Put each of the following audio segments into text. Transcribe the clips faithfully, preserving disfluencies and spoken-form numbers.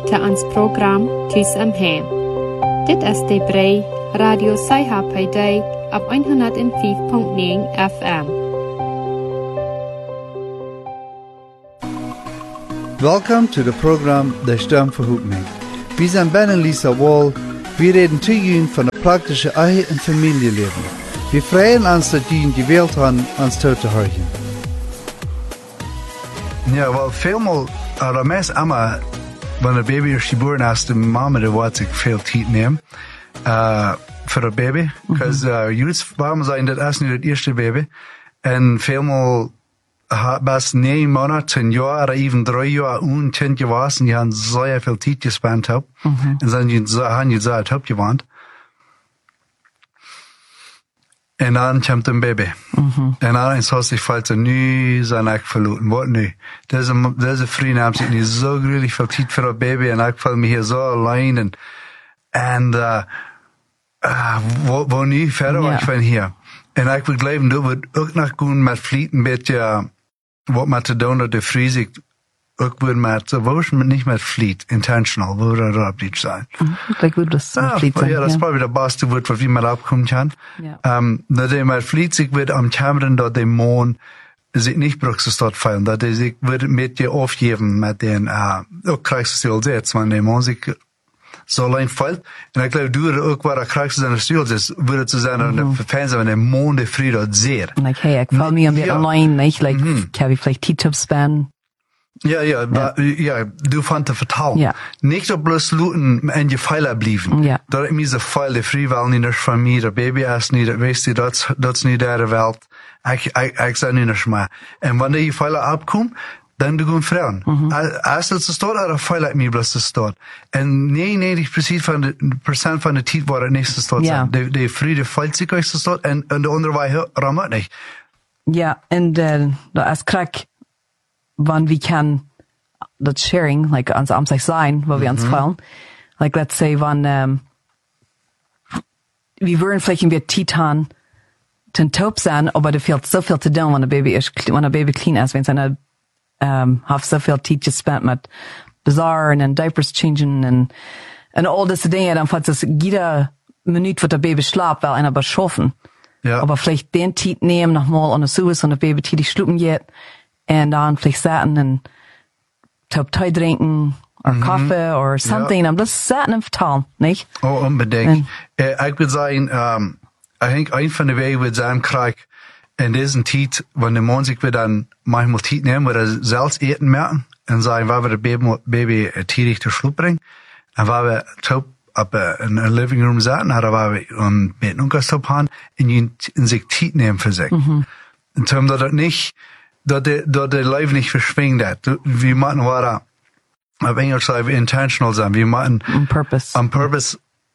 till ans program Tys am Hem. Dit is de brei Radio Saiha på dig op one oh five point nine F M. Welcome to the program De Stem Verhoek Me. Wir sind Ben und Lisa Wall. Wir reden zu Ihnen von der praktischen Ehe- und Familienleben. Wir freuen uns, dass Ihnen gewählt haben, uns zuzuhören. Ja, wel, veelmaal, uh, meest immer, wenn ein Baby ist geboren ist, die Mama, die wird sich viel Zeit nehmen, uh, für ein Baby. Because, mm-hmm. uh, jetzt, warum sagen, das ist nicht das erste Baby. Und veelmaal, bis neun Monate, ein Jahr oder even drei Jahre und Kind gewesen, die haben sehr viel Zeit gespannt. Mm-hmm. Und dann haben die gesagt, hab gewandt. En dan komt een baby. Mm-hmm. En dan is het zich valt er nu zijn ik verloren. Wat nu? Deze, deze vrienden hebben zich niet zo gruwelijk veel tijd voor een baby. En ik voel me hier zo alleen. En, en uh, uh, wat, wat nu verder? Yeah. Ik ben hier. En ik wil blijven doen. We ook nog gaan met vliet een beetje uh, wat met te doen dat de vries ik ook weer met, wo is niet met vliet, intentional, wo er erop niet zijn. Ik wil dus ah, vliet zijn. Ja, dat is probably de beste woord wat wie met opkomen kan. Ja. Um, dat hij met vliet zich weer am Kameran dat de moon zich niet brukst tot vallen. Dat hij zich weer met je afgeven met den, uh, ook krijgt hij al zet, want de moon zich zo alleen valt. En ik geloof, door ook waar de krijgt zijn er stil is, wordt het zo zijn dat de fans van de moon de vrede dat zeer. Like, hey, ik val me een beetje alleen, niet? Like, mm-hmm. Ik heb vielleicht T-tips span. Ja, ja, ja, ja, du fand te vertalen. Ja. Niet op bloos looten en je feilen blijven. Ja. Dat is mis de feil, de vrijwel niet naar van mij, de baby is niet, weet je, dat, dat is niet de wereld. Ik, ik, ik zei niet naar maar. En wanneer je feilen opkomt, dan doe je vrouwen. Mm-hmm. Als het zo staat, dan feilen mij bloos te staan. En negenennegentig procent van de, procent van de tijd waar het niet te staan ja. zijn. De, de vrede feilt zich uit te staan en, en de andere wij rammen het niet. Ja, en de, de als krak, wann we kan dat sharing, like ans amsig sein, wo wir uns fallen. Like let's say wann um, wir würden vielleicht wir Titan ten Top sein, aber der fehlt so viel zu tun, wenn ein Baby ist, wenn ein Baby clean ist, wenn seine um, have so viel Zeit gespent mit Bazaaren und Diapers changing und und all das Dinge, dann fällt es jeder Minute, wo der Baby schlaft, weil einer beschaffen. Ja. Aber vielleicht den Zeit nehmen nochmal an der Suisse und der Baby tätig schlucken geht und dann vielleicht satten und Top Tee drinken, or mm-hmm. Kaffee, or something. I'm just sitting and vertalen, nicht? Oh, unbedingt. Uh, ik wil zeggen, um, ik denk, een van de wegen we zijn krijgen, in deze tijd, wanneer de man zich weer dan manchmal tijd nemen, waar ze zelfs eten merken, en zeggen, waar we de baby, baby tierig te sloep brengen, en waar we top op in een living room zaten, hadden waar we een beetje ongestop hadden, en je in zich tijd nemen voor zich. Mm-hmm. En toen dat het niet, dat de, dat de leven niet verschwingt. We moeten waar, op Engels zeggen we intentional zijn. We moeten on purpose. On purpose,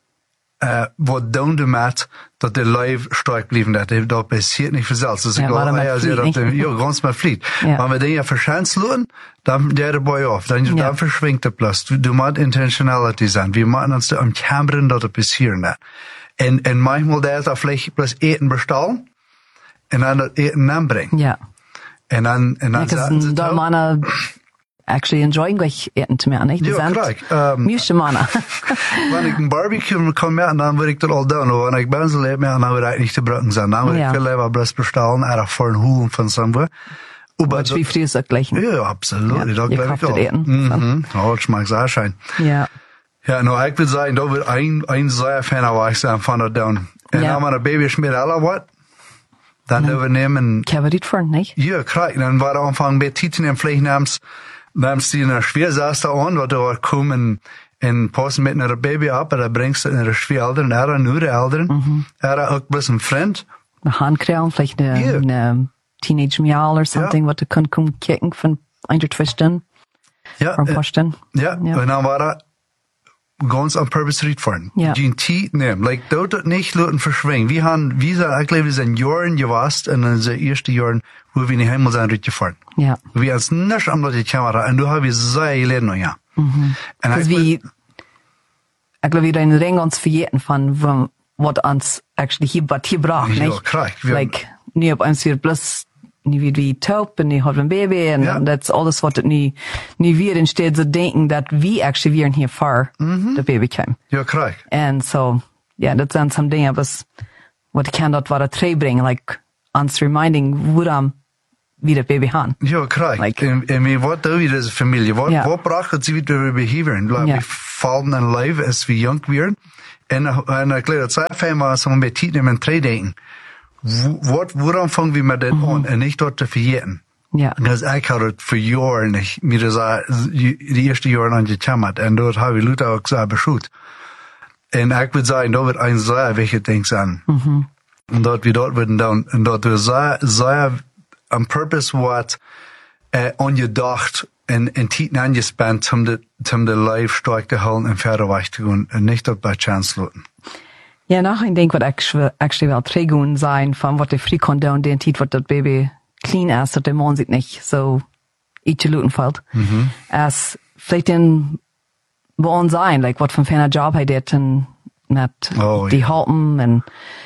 uh, wat doen we met, dat de leven sterk blijven. Dat, dat passiert niet vanzelf. Dus ik geloof, ja, ze dat, ja, ganz met vliet. Ja. Maar we dingen verschijnselen, dan deed de boy af. Dan, ja. dan verschwingt het plus. Du moet intentionality zijn. We moeten ons om kameren dat het passiert net. En, en manchmal dat er vielleicht plus eten bestellen, en dan dat eten aanbrengen. Ja. En dan, en dan zaten ze da mana actually enjoying gleich eten te meer, nicht? Ja, klar. Um, Miesje mana. Wanneer ik een barbecue kan maken, dan wil ik dat al doen. Wanneer ik ben zo leid maken, dan wil ik niet te brukken zijn. Dan wil ik veel liever best bestellen, er voor een hoel van somewhere. Aber wie früh ist das gleich? Ja, absolut. Ja, dat je glaube ich auch. Eten, mhm. Oh, das mag sehr schön. Ja. Ja, nou, ik wil zeggen, dat wordt een, een zeer fijne weg zijn van dat doen. En ja. dan wanneer baby is met alle wat, dan doen we nemen. Ik heb het niet voor, niet? Ja, krijg. Dan waren we aanvangen bij Tieten en vielleicht namens, namens die in der Schwersaster an, wat er komen en passen met naar de baby op, en dan brengt ze naar de Schwerelderen, en er nur de Elderen, mm-hmm. er ook best een vriend. Een handkreel, vielleicht een, yeah. een teenage meal or something, ja. Wat er kan komen kijken van eindelijk twisten. Ja. Van posten. Ja, ja. En dan waren ganz on purpose read fahren. Ja. Die Tiet nehmen. Like, dort dort nicht Leuten verschwingen. Wir haben, wie gesagt, ich glaube, wir sind Jahren gewasst, und in den ersten Jahren, wo wir nicht einmal sind, richtig gefahren. Ja. Wir haben es nicht an die Kamera, und du hast wir sehr gelernt noch, ja. Mhm. Das wie, ich glaube, wir da in den Ring uns verjährten von, was uns actually hier, was hier braucht, nicht? Ja, klar. Like, nie ob uns hier bloß nu wird wie taub und nu hat ein Baby und Ja. das alles, was nu, nu wird, instead zu denken, dass wir actually wären hier vor der Baby kam. Ja, krijg. And so, yeah, dat zijn some dingen was, wat ik kan dat wat terugbrengen, like, ons reminding, waarom we dat baby gaan. Ja, krijg. Like- en, en wie, wat doen we als familie? Wat, Ja. wat bracht het ze weer behavior? Like, Ja. we vallen in leven als we jong werden. En, en ik leer dat zij fijn was om bij tien en twee denken. Wat, waarom vangen we met dit aan? En niet dat te vergeten. Ja. Dus ik had het voor jaren niet, mir das de eerste jaren aan gechammerd. En dat heb ik Luther ook zo beschoot. En ik wil zeggen, dat wordt een zeer wichtig ding zijn. Mm-hmm. En dat we dat worden doen. En dat we zeer, zeer on purpose wat uh, ongedacht en, en tijd aangespend om de, om de lijf sterk te houden en verder weg te gaan. En niet op bij chance laten. Ja, nog een ding wat actually, actually wel teruggaan zijn van wat de free kon doen, den tijd wat dat baby clean is, dat de man zich niet zo iets looten valt. Mm-hmm. Als vielleicht in bij ons zijn, like wat voor een job hij deed en met Oh, die ja. helpen en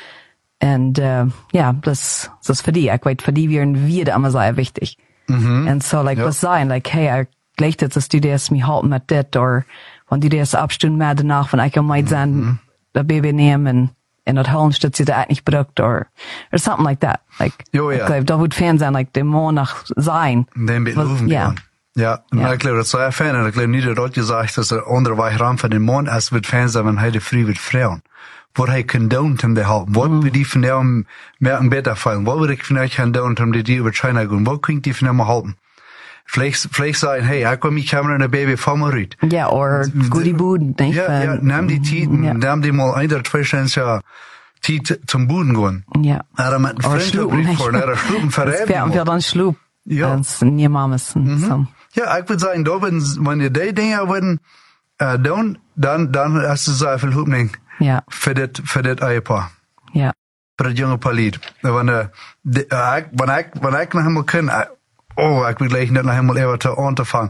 en uh, ja, das das für die, ich weiß, für die wären wir da immer sehr wichtig. Mhm. Und so, like, Ja. was sein, like, hey, ich gleich jetzt, dass du das mir helfen mit dit, oder wenn du das abstunden mehr danach, wenn ich am Meid sein, das Baby nehmen, und in das Hellen stützt sie da nicht bedrückt, or, or something like that. Like, Jo, ja. ich glaube, da wird Fan sein, like, dem Mann nach sein. Den Was- beloven ja. gaan. Ja, en Ja. ik geloof dat zij fijn. En ik geloof niet dat dat je zegt dat er andere weg ram van de man als het fijn zijn van hij de vrij wordt vrouwen. Wat hij kan doen om te helpen. Wat wil die van hem merken beter vallen? Wat wil ik van jou gaan doen om die die over China gaan? Wat kan ik die van hem helpen? Vielleicht, vielleicht sagen, hey, ik kom die camera en een baby van me uit. Ja, or goodie boot, nicht? Ja, ja, Ähm, neem die tijd, ja. neem die mal ein oder zwei Stunden ja tijd zum Boden gaan. Ja. Er met een Or vriend schlupen, op nicht? voor, er schlupen Das wäre verrijden. wir dann schlug. Ja. Das nie Mames. So. Ja, ik wil zeggen, dat wanneer die dingen worden uh, doen, dan, dan is het zoveel hoopning Ja, voor dit, voor dit eierpaar. ja. Voor het jonge paar lied. Wanneer, de, uh, ik, wanneer ik, wanneer ik nog helemaal kan, uh, oh, ik wil gleich niet nog helemaal even te aan te vangen.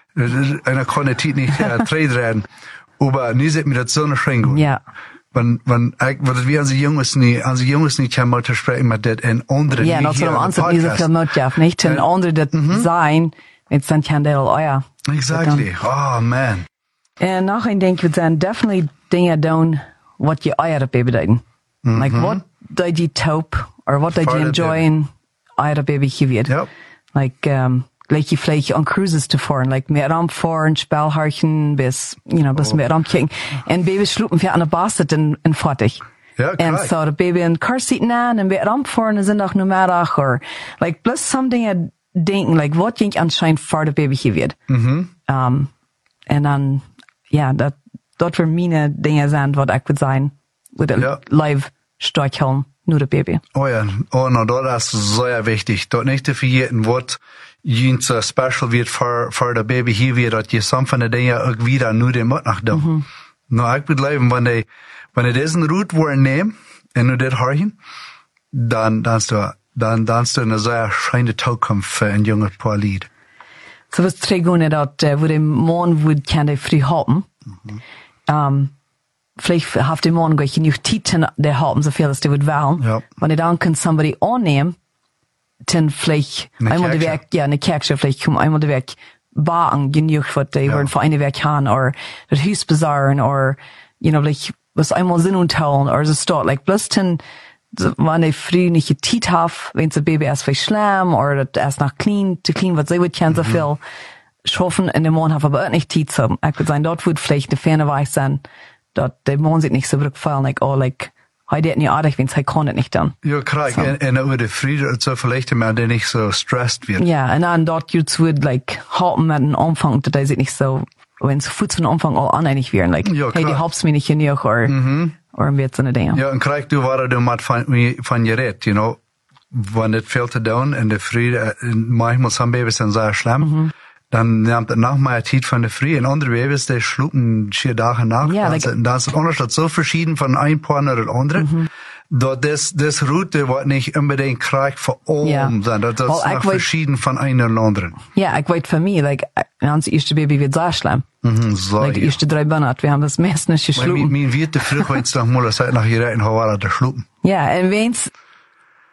En ik kon het niet uh, treden, maar nu zit me dat zo'n schring goed. Ja. Wenn, wenn, ich, wenn wir an die Jungs nicht, an die Jungs nicht kann mal zu sprechen mit das in anderen. Ja, nicht dat hier zullen we aan de ons niet podcast. zoveel nodig niet. Ten Ja. andere dat zijn, het zijn geen deel, oh ja. Exactly. Oh, man. En nog een ding, het zijn definitely dingen doen wat je eieren baby doen. Like, wat dat je taub, or wat dat je Vader enjoyen, eieren baby gewierd. Yep. Like, um, like je vielleicht on cruises te fahren, like meer raam fahren, spelharchen, bis, you know, bis meer raam kijken. En baby sloepen via aan de basset en, en fertig. Ja, En kijk. zo de baby in car seat aan en weer raam fahren en zondag numiddag, or, like, plus some dingen denken, like, wat je anscheinend voor de baby gewierd. Mhm. Um, en dan, ja, dat, dat voor mijn dingen zijn wat ik wil zijn, met een Ja. live strijkhelm, nu de baby. Oh ja, oh no, das ist sehr wichtig. Dort nicht zu vergessen, was jens so special wird für, für der Baby hier wird, dass je some von den Dingen auch wieder nur den Mut nach dem. Mhm. No, ich würde bleiben, wenn die, wenn die diesen Route wollen nehmen, und du das horchen, dann, dann hast du, dann, dann hast du eine sehr schöne Zukunft für ein junges Paar Lied. Så was tre gånger dat uh, hvor de mån would kan de fri haben. Um, vielleicht haft de mån gleich genug tid til de haben, så viel as de would wählen. Ja. Wenn de dann kan somebody annehmen, dann vielleicht Eine einmal de Kerche. Werk, ja, eine Kerche, vielleicht kommen einmal de Werk bagen genug, wat de Ja. worden für eine Werk haben, or das Hus besaaren, or, you know, like, was einmal Sinn und taulen, or so start, like, bloß dann, wann de früh nicht Tid haf, wenn das Baby erst vielleicht schlimm, oder das erst nach clean, zu clean, was sie wird kennen, so viel schaffen, in dem Morgen haf aber auch nicht Tid zu haben. Ich würde sagen, dort wird vielleicht eine Ferne weiß sein, dass der Morgen sich nicht so rückfallen, like, oh, like, heute hat nicht artig, wenn es heute kann, nicht dann. Ja, klar, So. und, und über die Friede so vielleicht mehr, der nicht so stresst wird. Ja, und dann dort jetzt wird, like, halten mit dem Anfang, dass sie nicht so, wenn es gut von Anfang an aneinig wären, like, Ja, hey, die klar. hab's mir nicht genug, oder, oder wird so eine Dinge. Ja, en krijg du waar du met van, van je redt, you know. Wanneer het veel te doen en de vrede, manchmal zijn baby's zijn zeer schlimm, Mhm. dan neemt het nog meer tijd van de vrede. En andere baby's, die sloepen vier dagen nach. Ja, dan, like- is, dan is het onderscheid zo verschieden van een paar naar het andere. Mhm. Dat this, this route wordt niet unbedingt krijg voor Ja. om zijn. Dat, dat is Wel, ik nog weet- verschieden van een naar de andere. Ja, ich weiß für mich, like, ons eerste Baby wird sehr schlimm. Mhm, so, Like, die ja. eerste drei Monate, wir haben das meist nicht Maar geschlupen. mijn wierte vroeg, weet je nog maar, dat zei nach je rijden, hoe waren de sloepen. Ja, en wens,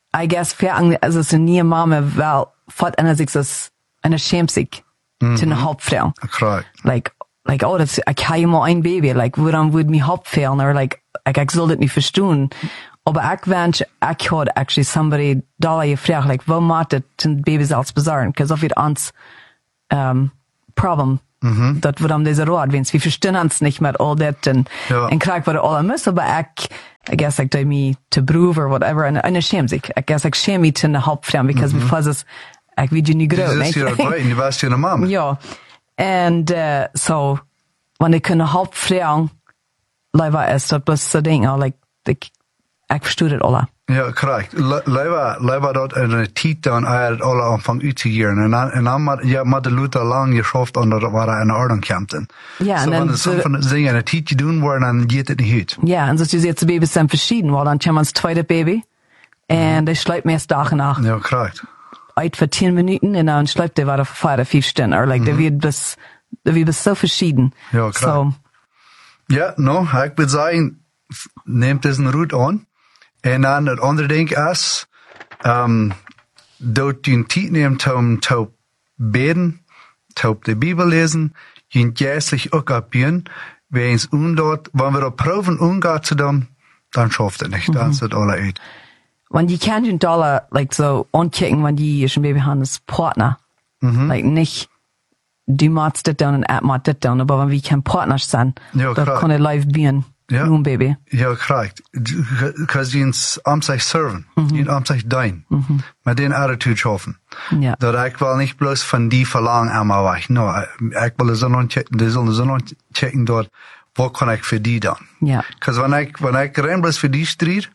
I guess, für, also, so nie Mama, wel, fort einer sich das, einer schämt sich, mm-hmm. zu einer Hauptfrau. Correct. Like, like, oh, das, ich habe immer ein Baby, like, woran würde mich Hauptfehlen, oder like, like, ich soll das nicht verstehen. Aber ich wünsche, ich hatte actually somebody da gefragt, like, wo macht das ein Baby selbst besorgen? Because of it ans, um, problem. Mhm. Dat we dan deze rood wens. We verstaan ons niet met all dat en, ja. en krijg wat er alle mis. Maar ik, I guess, ik doe me te broer or whatever. En, en ik schäm zich. I guess, ik schäm me te een Hauptfrau, because mm-hmm. before is, ik weet je niet groot. Je is hier ook bij, je was je een mama. Ja. En, uh, so, wanneer ik een Hauptfrau, leider is dat plus zo ding, like, ik, ik verstoor het alle. Ja, correct. Leider, leider dat in een tijd dan eigenlijk alle aanvang uit te gieren. En dan, en dan maar, ja, maar de Luther lang geschaft onder dat waar in orde kwam. Ja, so, en dan. So, van de dingen in een tijd doen worden, dan gaat het niet uit. Ja, en zoals je ziet, de baby's zijn verschieden, want dan komt ons tweede baby. En die sluit meest dag en nacht. Ja, correct. Uit voor tien minuten en dan sluit die weer voor vijf, vijf stunden. Or like, mm-hmm. die wird bis, die wird bis so verschieden. Ja, correct. So. Ja, no, ik wil zeggen, neemt deze route aan. En dan het andere ding is, um, dat je een tijd neemt om te beden, te de Bibel lezen, je geestlich ook opbieden, weens undort, wanneer we op proeven umgaan te doen, dan schaft het niet, dan is het alle uit. Want je kan je alle, like, so, aankijken, wanneer je een baby hebt als partner. Mm-hmm. Like, niet, du maakt dit doen en ik maak dit doen, maar wanneer we geen partners zijn, ja, dan kan het live bieden. Ja, een baby. Ja, correct. Because je am zich serven, mm-hmm. je am zich dienen, mm-hmm. met die attitude schaffen. Ja. Dat ik wil niet bloos van die verlangen aan mij weg. No, ik wil de zon checken, de zon, de zon checken door, wat kan ik voor die dan? Ja. Because wanneer ik, wanneer ik rein bloos voor die strijd,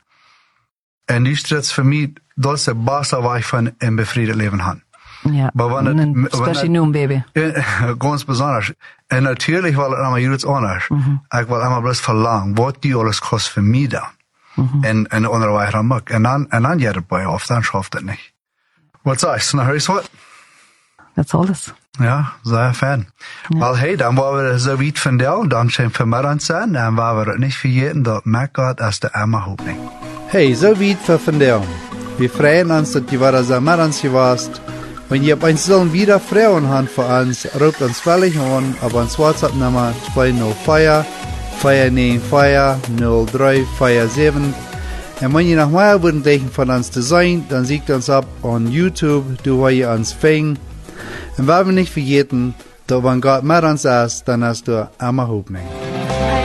en die strijd is voor mij, dat is de beste weg van een bevrijd leven hebben. Ja, wanneer, especially nu een baby. Ganz besonders. En natuurlijk wil het allemaal iets anders. Mm-hmm. Ik wil allemaal best verlangen, wat die alles kost voor mij dan. Mm-hmm. En, en andere weg dan ook. En dan, en dan gaat het bij of dan schaft het niet. Wat sagst du? Nou, is wat? Dat is alles. Ja, sehr fijn. Ja. Wel, hey, dan waren we zo weit van jou, dan zijn we met ons zijn, en waar we het niet vergeten, dat merkt gaat als de Emma Hoopning. Hey, zo weit van vandaag. Wir freuen uns, dass du wieder so mit uns warst. Wenn ihr uns sollen wieder Frauen habt für uns, ruft uns völlig an, aber uns WhatsApp-Nummer zwei null vier, vier neun vier, null drei vier sieben. Und wenn ihr noch mehr würden von uns zu sein, dann seht uns ab on YouTube, du wo ihr uns fängt. Und wenn wir nicht vergeten, dass wenn Gott mit uns ist, dann hast du immer Hoffnung.